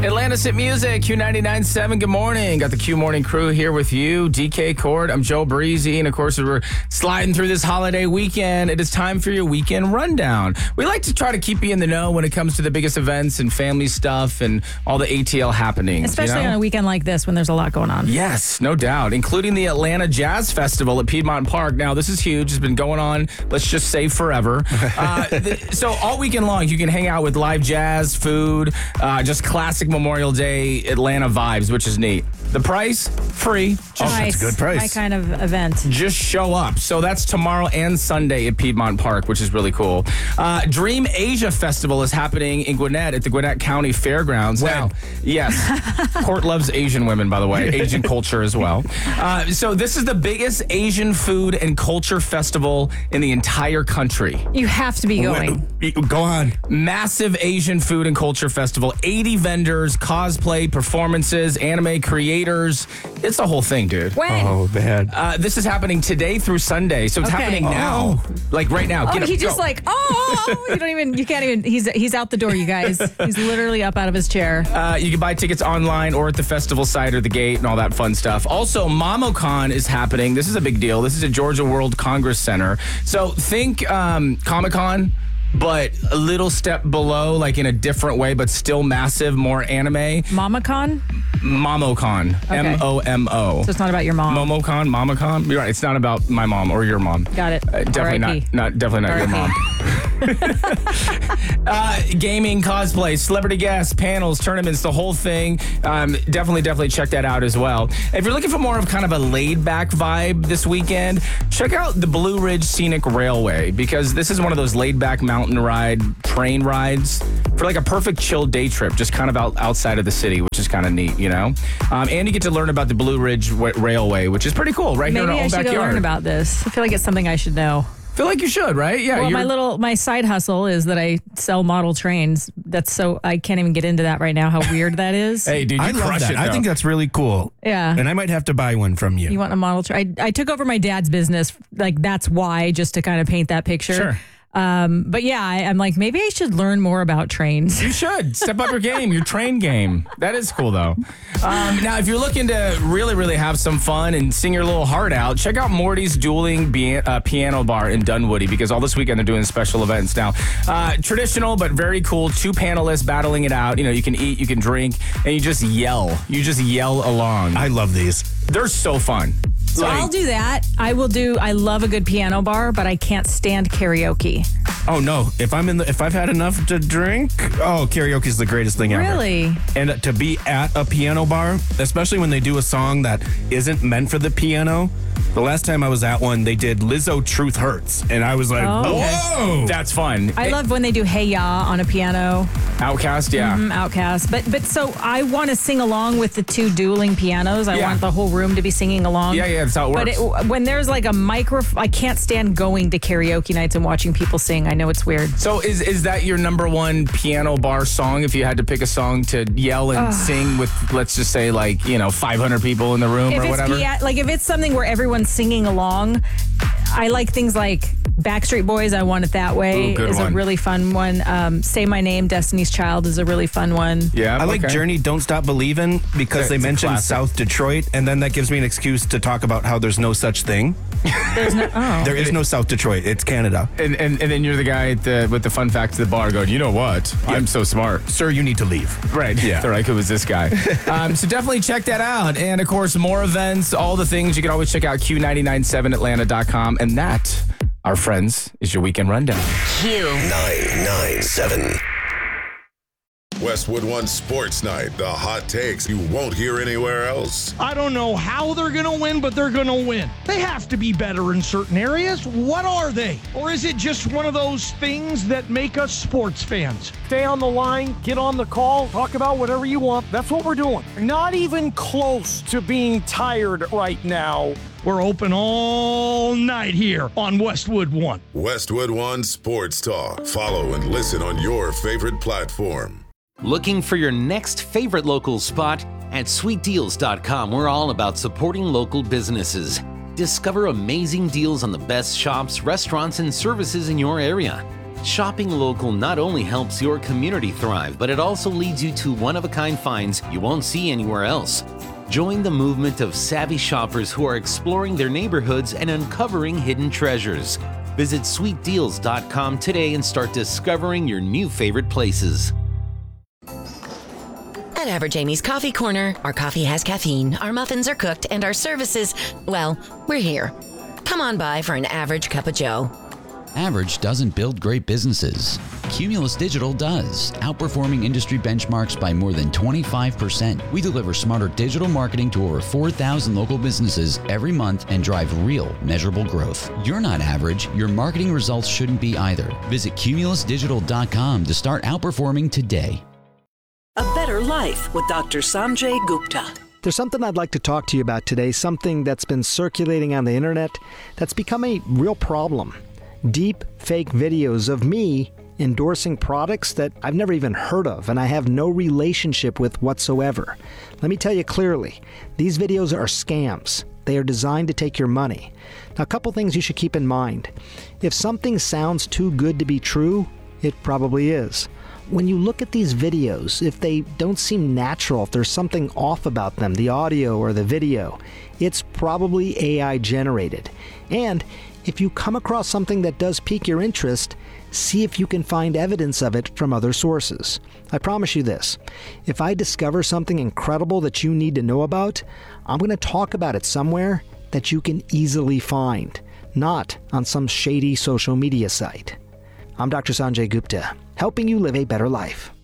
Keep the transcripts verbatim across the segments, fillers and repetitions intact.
Atlantis Hit Music, Q ninety-nine point seven. Good morning. Got the Q Morning crew here with you. D K Cord, I'm Joe Breezy. And of course, we're sliding through this holiday weekend. It is time for your weekend rundown. We like to try to keep you in the know when it comes to the biggest events and family stuff and all the A T L happenings. Especially you know? on a weekend like this when there's a lot going on. Yes, no doubt, including the Atlanta Jazz Festival at Piedmont Park. Now, this is huge. It's been going on, let's just say, forever. Uh, th- so all weekend long, you can hang out with live jazz, food, uh, just classic Memorial Day Atlanta vibes, which is neat. The price? Free. Just, Nice. That's a good price. My kind of event. just show up. So that's tomorrow and Sunday at Piedmont Park, which is really cool. Uh, Dream Asia Festival is happening in Gwinnett at the Gwinnett County Fairgrounds. When? Now, yes, Court loves Asian women, by the way, Asian culture as well. Uh, so this is the biggest Asian food and culture festival in the entire country. You have to be going. When- Go on. Massive Asian food and culture festival, eighty vendors, cosplay, performances, anime creators. It's the whole thing, dude. When? Oh, man. Uh, this is happening today through Sunday, so it's Okay. happening now, like right now. Oh, Get up, he just go. like, oh, you don't even, you can't even, he's he's out the door, you guys. He's literally up out of his chair. Uh, you can buy tickets online or at the festival site or the gate and all that fun stuff. Also, MomoCon is happening. This is a big deal. This is at Georgia World Congress Center. So think um, Comic-Con, but a little step below, like in a different way, but still massive, more anime. MamaCon? MomoCon. Okay. M O M O. So it's not about your mom. MomoCon, MamaCon. You're right. It's not about my mom or your mom. Got it. Uh, definitely R I P. not. Not definitely not your mom. uh, gaming, cosplay, celebrity guests, panels, tournaments, the whole thing. Um, definitely, definitely check that out as well. If you're looking for more of kind of a laid-back vibe this weekend, check out the Blue Ridge Scenic Railway, because this is one of those laid-back mountain ride train rides for like a perfect chill day trip, just kind of out, outside of the city, which is kind of neat, you know? Um, and you get to learn about the Blue Ridge w- Railway, which is pretty cool, right Maybe here in our I own should go backyard. learn about this. I feel like it's something I should know. Feel like you should, right? Yeah. Well, you're- my little, my side hustle is that I sell model trains. That's so, I can't even get into that right now, how weird that is. Hey, dude, you I love crush that. it, I though. think that's really cool. Yeah. And I might have to buy one from you. You want a model train? I, I took over my dad's business. Like, that's why, just to kind of paint that picture. Sure. Um, but yeah, I, I'm like, maybe I should learn more about trains. You should step up your game, your train game. That is cool, though. Um, now, if you're looking to really, really have some fun and sing your little heart out, check out Morty's Dueling Be- uh, Piano Bar in Dunwoody, because all this weekend they're doing special events. Now, uh, traditional but very cool. Two panelists battling it out. You know, you can eat, you can drink, and you just yell. You just yell along. I love these. They're so fun. So Like- I'll do that. I will do. I love a good piano bar, but I can't stand karaoke. Oh no! If I'm in the, if I've had enough to drink, oh, karaoke is the greatest thing ever. Really? And to be at a piano bar, especially when they do a song that isn't meant for the piano. The last time I was at one, they did Lizzo "Truth Hurts," and I was like, Oh, okay. "Whoa!" That's fun. I love when they do "Hey Ya" on a piano. Outcast, yeah. Mm, Outcast. But but so I want to sing along with the two dueling pianos. I Yeah. want the whole room to be singing along. Yeah, yeah, that's how it But works. it, when there's like a micro, I can't stand going to karaoke nights and watching people sing. I know it's weird. So is is that your number one piano bar song? If you had to pick a song to yell and sing with, let's just say, like, you know, five hundred people in the room If or it's whatever? pia- like if it's something where everyone's singing along, I like things like Backstreet Boys, I Want It That Way Ooh, good is one. a really fun one. Um, Say My Name, Destiny's Child is a really fun one. Yeah, I like okay. Journey, Don't Stop Believin', because It's they a mentioned classic. South Detroit, and then that gives me an excuse to talk about how there's no such thing. There's no, oh. There is no South Detroit. It's Canada. And, and and then you're the guy at the, with the fun fact at the bar going, you know what? I'm so smart. Sir, you need to leave. Right. Yeah. They're like, who was this guy? um, so definitely check that out. And of course, more events, all the things. You can always check out Q nine nine seven Atlanta dot com. And that, our friends, is your weekend rundown. Q nine nine seven. Westwood One Sports Night, the hot takes you won't hear anywhere else. I don't know how they're going to win, but they're going to win. They have to be better in certain areas. What are they? Or is it just one of those things that make us sports fans? Stay on the line, get on the call, talk about whatever you want. That's what we're doing. Not even close to being tired right now. We're open all night here on Westwood One. Westwood One Sports Talk. Follow and listen on your favorite platform. Looking for your next favorite local spot? At sweet deals dot com, we're all about supporting local businesses. Discover amazing deals on the best shops, restaurants, and services in your area. Shopping local not only helps your community thrive, but it also leads you to one-of-a-kind finds you won't see anywhere else. Join the movement of savvy shoppers who are exploring their neighborhoods and uncovering hidden treasures. Visit sweet deals dot com today and start discovering your new favorite places. At Average Amy's Coffee Corner, our coffee has caffeine, our muffins are cooked, and our services, well, we're here. Come on by for an average cup of joe. Average doesn't build great businesses. Cumulus Digital does, outperforming industry benchmarks by more than twenty-five percent. We deliver smarter digital marketing to over four thousand local businesses every month and drive real, measurable growth. You're not average. Your marketing results shouldn't be either. Visit cumulus digital dot com to start outperforming today. A Better Life with Doctor Sanjay Gupta. There's something I'd like to talk to you about today, something that's been circulating on the internet that's become a real problem. Deep fake videos of me endorsing products that I've never even heard of and I have no relationship with whatsoever. Let me tell you clearly, these videos are scams. They are designed to take your money. Now, a couple things you should keep in mind. If something sounds too good to be true, it probably is. When you look at these videos, if they don't seem natural, if there's something off about them, the audio or the video, it's probably A I generated. And if you come across something that does pique your interest, see if you can find evidence of it from other sources. I promise you this, if I discover something incredible that you need to know about, I'm going to talk about it somewhere that you can easily find, not on some shady social media site. I'm Doctor Sanjay Gupta, helping you live a better life.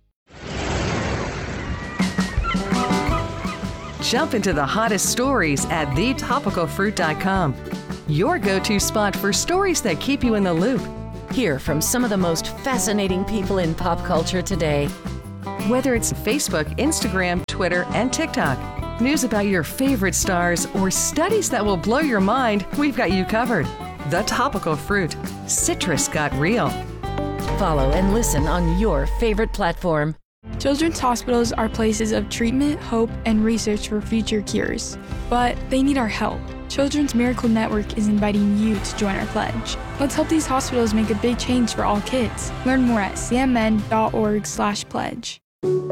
Jump into the hottest stories at the topical fruit dot com. Your go-to spot for stories that keep you in the loop. Hear from some of the most fascinating people in pop culture today. Whether it's Facebook, Instagram, Twitter, and TikTok, news about your favorite stars, or studies that will blow your mind, we've got you covered. The Topical Fruit. Citrus got real. Follow and listen on your favorite platform. Children's hospitals are places of treatment, hope, and research for future cures. But they need our help. Children's Miracle Network is inviting you to join our pledge. Let's help these hospitals make a big change for all kids. Learn more at c m n dot org slash pledge.